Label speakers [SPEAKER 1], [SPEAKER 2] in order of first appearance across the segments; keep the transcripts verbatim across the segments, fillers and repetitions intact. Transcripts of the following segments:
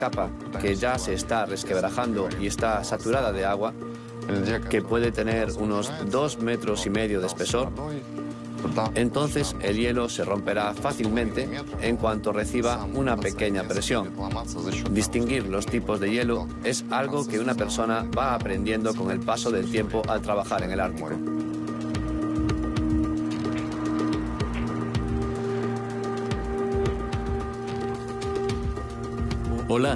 [SPEAKER 1] capa que ya se está resquebrajando y está saturada de agua, que puede tener unos dos metros y medio de espesor, entonces el hielo se romperá fácilmente en cuanto reciba una pequeña presión. Distinguir los tipos de hielo es algo que una persona va aprendiendo con el paso del tiempo al trabajar en el Ártico.
[SPEAKER 2] Hola.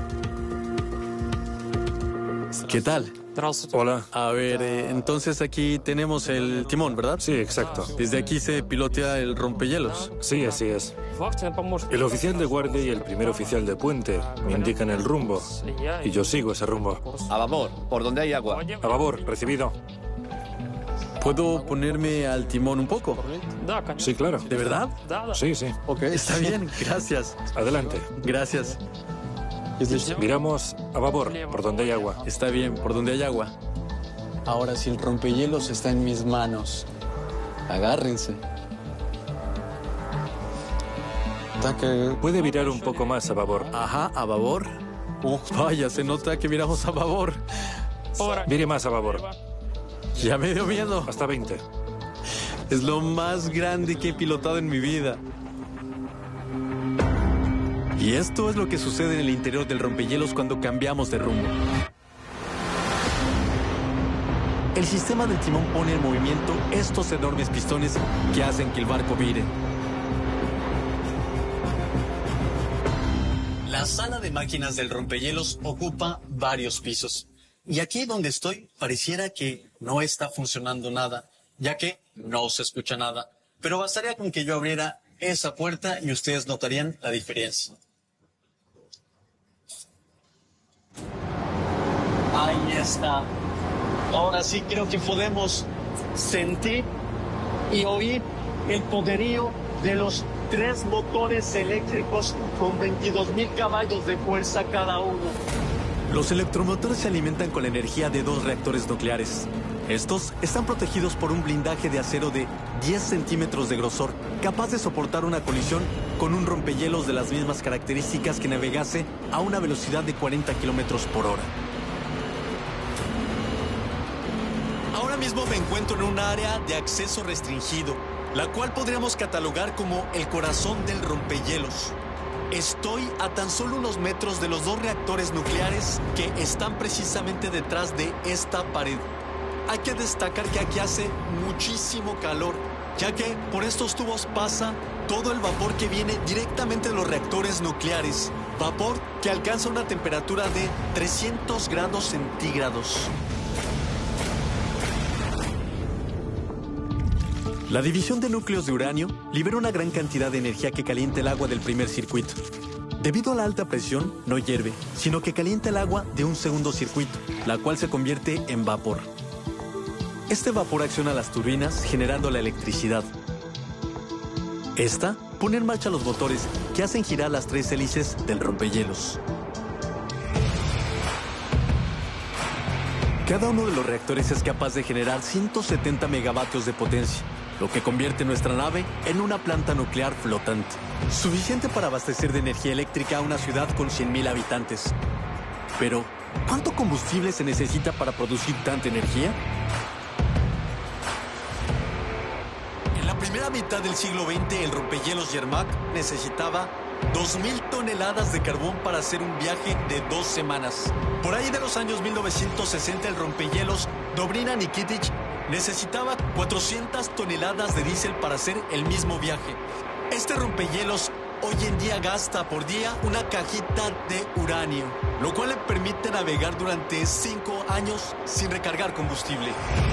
[SPEAKER 2] ¿Qué tal?
[SPEAKER 3] Hola.
[SPEAKER 2] A ver, eh, entonces aquí tenemos el timón, ¿verdad?
[SPEAKER 3] Sí, exacto.
[SPEAKER 2] Desde aquí se pilotea el rompehielos.
[SPEAKER 3] Sí, así es. El oficial de guardia y el primer oficial de puente me indican el rumbo y yo sigo ese rumbo.
[SPEAKER 1] A babor, por donde hay agua.
[SPEAKER 3] A babor, recibido.
[SPEAKER 2] ¿Puedo ponerme al timón un poco?
[SPEAKER 3] Sí, claro.
[SPEAKER 2] ¿De verdad?
[SPEAKER 3] Sí, sí.
[SPEAKER 2] Ok, está bien, gracias.
[SPEAKER 3] Adelante.
[SPEAKER 2] Gracias.
[SPEAKER 3] Viramos a babor, por donde hay agua.
[SPEAKER 2] Está bien, por donde hay agua.
[SPEAKER 4] Ahora sí, el rompehielos está en mis manos. Agárrense. Taque.
[SPEAKER 3] Puede virar un poco más a babor.
[SPEAKER 2] Ajá, a babor. Oh, vaya, se nota que viramos a babor.
[SPEAKER 3] Vire más a babor.
[SPEAKER 2] Ya me dio miedo.
[SPEAKER 3] Hasta veinte.
[SPEAKER 2] Es lo más grande que he pilotado en mi vida. Y esto es lo que sucede en el interior del rompehielos cuando cambiamos de rumbo. El sistema del timón pone en movimiento estos enormes pistones que hacen que el barco vire. La sala de máquinas del rompehielos ocupa varios pisos. Y aquí donde estoy pareciera que no está funcionando nada, ya que no se escucha nada. Pero bastaría con que yo abriera esa puerta y ustedes notarían la diferencia. Ahí está. Ahora sí creo que podemos sentir y oír el poderío de los tres motores eléctricos con veintidós mil caballos de fuerza cada uno. Los electromotores se alimentan con la energía de dos reactores nucleares. Estos están protegidos por un blindaje de acero de diez centímetros de grosor, capaz de soportar una colisión con un rompehielos de las mismas características que navegase a una velocidad de cuarenta kilómetros por hora. Ahora mismo me encuentro en un área de acceso restringido, la cual podríamos catalogar como el corazón del rompehielos. Estoy a tan solo unos metros de los dos reactores nucleares que están precisamente detrás de esta pared. Hay que destacar que aquí hace muchísimo calor, ya que por estos tubos pasa todo el vapor que viene directamente de los reactores nucleares. Vapor que alcanza una temperatura de trescientos grados centígrados. La división de núcleos de uranio libera una gran cantidad de energía que calienta el agua del primer circuito. Debido a la alta presión, no hierve, sino que calienta el agua de un segundo circuito, la cual se convierte en vapor. Este vapor acciona las turbinas, generando la electricidad. Esta pone en marcha los motores que hacen girar las tres hélices del rompehielos. Cada uno de los reactores es capaz de generar ciento setenta megavatios de potencia, lo que convierte nuestra nave en una planta nuclear flotante, suficiente para abastecer de energía eléctrica a una ciudad con cien mil habitantes. Pero, ¿cuánto combustible se necesita para producir tanta energía? En la primera mitad del siglo veinte, el rompehielos Yermak necesitaba dos mil toneladas de carbón para hacer un viaje de dos semanas. Por ahí de los años mil novecientos sesenta, el rompehielos Dobrina Nikitich necesitaba cuatrocientas toneladas de diésel para hacer el mismo viaje. Este rompehielos hoy en día gasta por día una cajita de uranio, lo cual le permite navegar durante cinco años sin recargar combustible.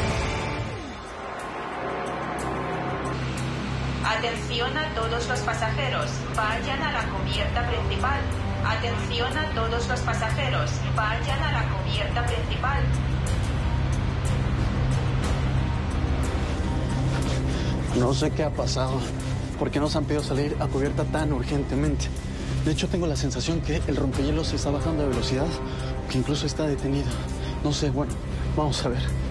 [SPEAKER 5] Atención a todos los pasajeros, vayan a la cubierta principal. Atención a todos los pasajeros, vayan a la cubierta principal.
[SPEAKER 4] No sé qué ha pasado. ¿Por qué nos han pedido salir a cubierta tan urgentemente? De hecho, tengo la sensación que el rompehielos se está bajando de velocidad, que incluso está detenido. No sé, bueno, vamos a ver.